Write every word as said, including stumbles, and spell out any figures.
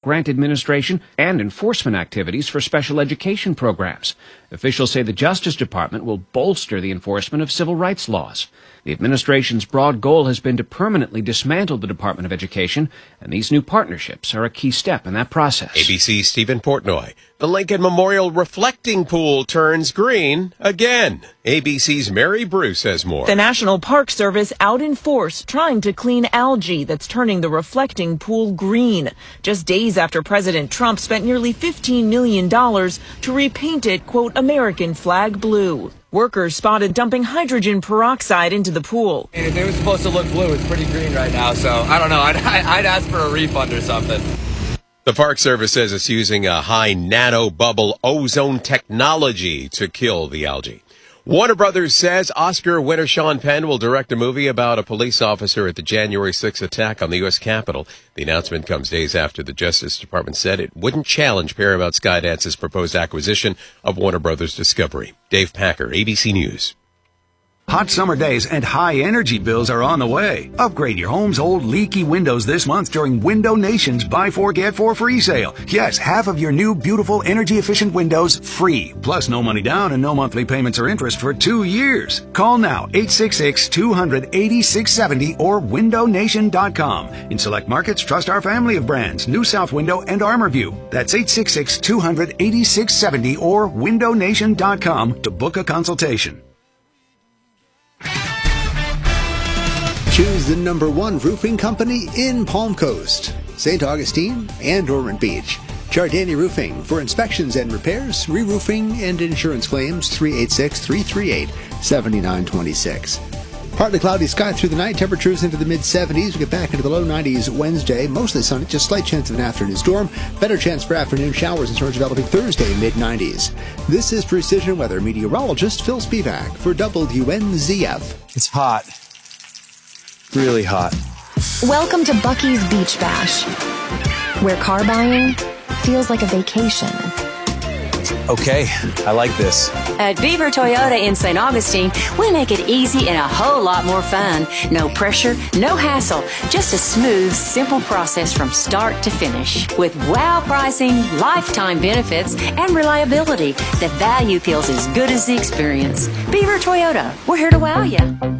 grant administration and enforcement activities for special education programs. Officials say the Justice Department will bolster the enforcement of civil rights laws. The administration's broad goal has been to permanently dismantle the Department of Education, and these new partnerships are a key step in that process. A B C's Stephen Portnoy. The Lincoln Memorial Reflecting Pool turns green again. A B C's Mary Bruce has more. The National Park Service out in force trying to clean algae that's turning the reflecting pool green. Just days after President Trump spent nearly fifteen million dollars to repaint it, quote, American flag blue. Workers spotted dumping hydrogen peroxide into the pool. If it was supposed to look blue, it's pretty green right now, so I don't know. I'd, I'd ask for a refund or something. The Park Service says it's using a high nano bubble ozone technology to kill the algae. Warner Brothers says Oscar winner Sean Penn will direct a movie about a police officer at the January sixth attack on the U S Capitol. The announcement comes days after the Justice Department said it wouldn't challenge Paramount Skydance's proposed acquisition of Warner Brothers Discovery. Dave Packer, A B C News. Hot summer days and high energy bills are on the way. Upgrade your home's old leaky windows this month during Window Nation's Buy Four Get Four free sale. Yes, half of your new beautiful energy efficient windows free. Plus no money down and no monthly payments or interest for two years. Call now eight six six, two hundred, eighty-six seventy or window nation dot com. In select markets, trust our family of brands, New South Window and ArmorView. That's eight six six, two hundred, eighty-six seventy or window nation dot com to book a consultation. Choose the number one roofing company in Palm Coast, Saint Augustine, and Ormond Beach. Giardini Roofing for inspections and repairs, re-roofing, and insurance claims. Three eight six, three three eight, seven nine two six. Partly cloudy sky through the night. Temperatures into the mid-seventies. We get back into the low nineties Wednesday. Mostly sunny, just slight chance of an afternoon storm. Better chance for afternoon showers and storms developing Thursday, mid-nineties. This is Precision Weather meteorologist Phil Spivak for W N Z F. It's hot. Really hot. Welcome to Bucky's Beach Bash, where car buying feels like a vacation. Okay, I like this. At Beaver Toyota in Saint Augustine, we make it easy and a whole lot more fun. No pressure, no hassle, just a smooth, simple process from start to finish. With wow pricing, lifetime benefits, and reliability, the value feels as good as the experience. Beaver Toyota, we're here to wow you.